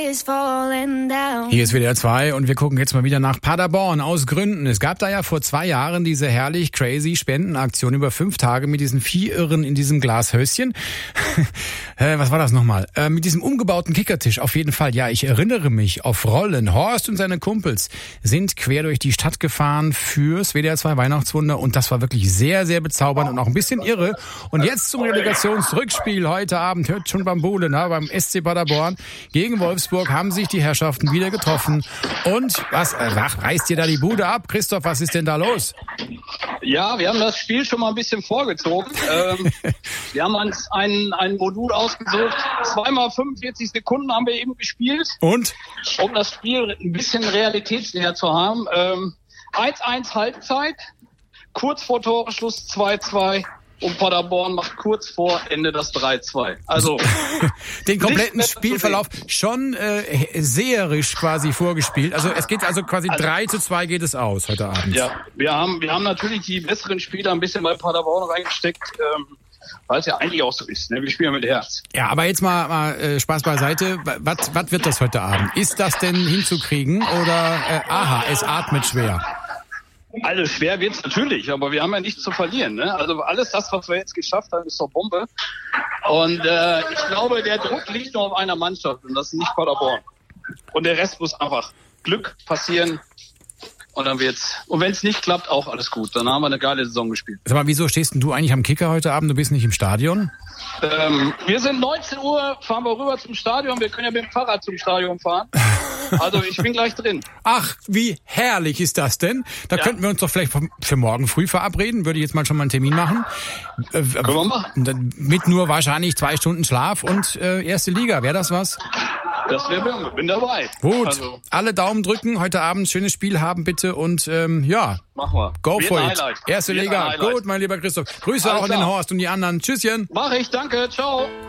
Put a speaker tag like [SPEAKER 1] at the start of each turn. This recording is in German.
[SPEAKER 1] Hier ist WDR 2 und wir gucken jetzt mal wieder nach Paderborn aus Gründen. Es gab da ja vor 2 Jahren diese herrlich crazy Spendenaktion über 5 Tage mit diesen Vierirren in diesem Glashöschen. Was war das nochmal? Mit diesem umgebauten Kickertisch auf jeden Fall. Ja, ich erinnere mich auf Rollen. Horst und seine Kumpels sind quer durch die Stadt gefahren fürs WDR 2 Weihnachtswunder und das war wirklich sehr, sehr bezaubernd und auch ein bisschen irre. Und jetzt zum Relegationsrückspiel heute Abend. Hört schon Bambule, beim SC Paderborn gegen Wolfsburg haben sich die Herrschaften wieder getroffen. Und was reißt ihr da die Bude ab? Christoph, was ist denn da los?
[SPEAKER 2] Ja, wir haben das Spiel schon mal ein bisschen vorgezogen. Wir haben uns ein Modul ausgesucht. 2x45 Sekunden haben wir eben gespielt.
[SPEAKER 1] Und?
[SPEAKER 2] Um das Spiel ein bisschen realitätsnäher zu haben. 1-1 Halbzeit, kurz vor Toreschluss 2-2. Und Paderborn macht kurz vor Ende das 3-2. Also
[SPEAKER 1] den kompletten Spielverlauf schon seherisch quasi vorgespielt. Also es geht also quasi 3-2 geht es aus heute Abend.
[SPEAKER 2] Ja, wir haben natürlich die besseren Spieler ein bisschen bei Paderborn reingesteckt, weil es ja eigentlich auch so ist. Ne? Wir spielen mit Herz.
[SPEAKER 1] Ja, aber jetzt mal Spaß beiseite. Was wird das heute Abend? Ist das denn hinzukriegen oder es atmet schwer?
[SPEAKER 2] Also schwer wird's natürlich, aber wir haben ja nichts zu verlieren. Ne? Also alles das, was wir jetzt geschafft haben, ist doch Bombe. Und ich glaube, der Druck liegt nur auf einer Mannschaft und das ist nicht Paderborn. Und der Rest muss einfach Glück passieren und dann wird's. Und wenn es nicht klappt, auch alles gut. Dann haben wir eine geile Saison gespielt.
[SPEAKER 1] Sag mal, wieso stehst denn du eigentlich am Kicker heute Abend? Du bist nicht im Stadion?
[SPEAKER 2] Wir sind 19 Uhr, fahren wir rüber zum Stadion. Wir können ja mit dem Fahrrad zum Stadion fahren. Also ich bin gleich drin.
[SPEAKER 1] Ach, wie herrlich ist das denn? Da könnten wir uns doch vielleicht für morgen früh verabreden. Würde ich jetzt mal schon mal einen Termin machen.
[SPEAKER 2] Können wir machen.
[SPEAKER 1] Mit nur wahrscheinlich 2 Stunden Schlaf und erste Liga. Wäre das was?
[SPEAKER 2] Das wäre, bin dabei.
[SPEAKER 1] Gut,
[SPEAKER 2] also,
[SPEAKER 1] alle Daumen drücken. Heute Abend schönes Spiel haben bitte und
[SPEAKER 2] machen wir.
[SPEAKER 1] Go for it.
[SPEAKER 2] Highlight.
[SPEAKER 1] Erste Liga. Gut, mein lieber Christoph. Grüße
[SPEAKER 2] alles
[SPEAKER 1] auch an den Horst und die anderen. Tschüsschen.
[SPEAKER 2] Mach ich, danke. Ciao.